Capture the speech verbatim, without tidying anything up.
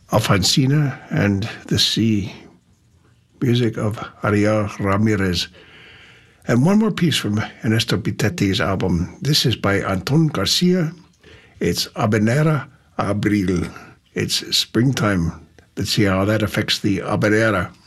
Alfonsina and the Sea, music of Ariel Ramirez. And one more piece from Ernesto Pitetti's album. This is by Anton Garcia. It's Habanera Abril. It's springtime. Let's see how that affects the habanera.